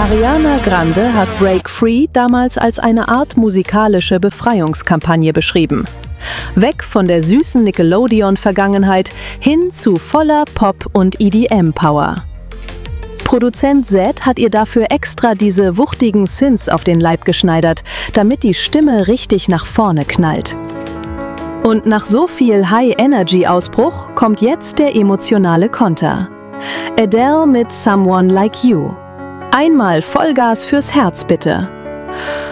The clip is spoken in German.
Ariana Grande hat Break Free damals als eine Art musikalische Befreiungskampagne beschrieben. Weg von der süßen Nickelodeon-Vergangenheit hin zu voller Pop- und EDM-Power. Produzent Z hat ihr dafür extra diese wuchtigen Synths auf den Leib geschneidert, damit die Stimme richtig nach vorne knallt. Und nach so viel High-Energy-Ausbruch kommt jetzt der emotionale Konter. Adele mit Someone Like You. Einmal Vollgas fürs Herz bitte.